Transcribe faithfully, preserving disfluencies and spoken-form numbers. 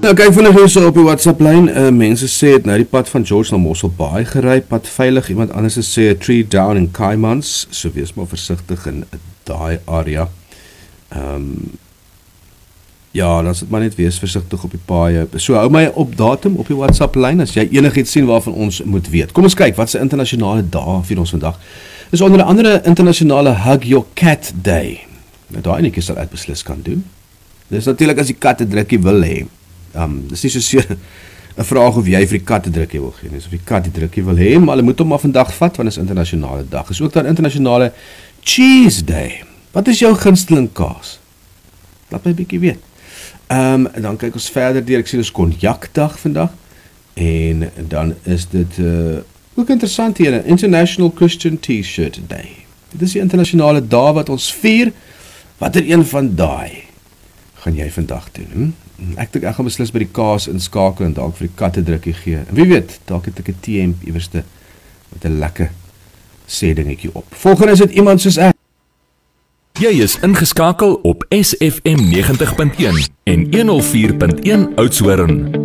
Nou kyk vinnig hier so op die WhatsApp lyn. Uh, mense sê het nou die pad van George na Mossel Baai gery, pad veilig. Iemand anders sê a tree down in Caimans, so wees maar versigtig in daai area. Ehm um, Ja, dan sit maar net wees versigtig op die paaie. So hou my op datum op die WhatsApp lyn as jy enigiets sien waarvan ons moet weet. Kom ons kyk wat se internasionale dae vir ons vandag. Dis onder andere internasionale Hug Your Cat Day. Nou daai netjie sal uitbeslis kan doen. Dis natuurlik as die kat 'n drukkie wil hê. Um, dis nie so seer 'n vraag of jy vir die kat 'n drukkie wil gee, dis of die kat die drukkie wil hê, maar hulle moet hom maar vandag vat want dit is internasionale dag. Is ook daar internasionale Cheese Day. Wat is jou gunsteling kaas? Laat my 'n bietjie weet. Um, en dan kyk ons verder deur, ek sien ons konjakdag vandag, en dan is dit uh, ook interessant hier, International Christian T-shirt Day. Dit is die internasionale dag wat ons vier. Wat er een van daai gaan jy vandag doen? Hm? Ek dink ek gaan beslis by die kaas inskakel en dalk vir die katte drukkie gee. En wie weet, dalk het ek 'n T M iewerste met 'n lekker sê dingetjie op. Volgende is dit iemand soos ek. Jy is ingeskakel op S F M negentig punt een en honderd vier punt een Oudtshoorn.